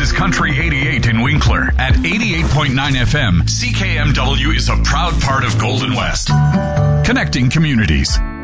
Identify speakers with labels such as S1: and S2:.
S1: is Country 88 in Winkler. At 88.9 FM, CKMW is a proud part of Golden West. Connecting communities.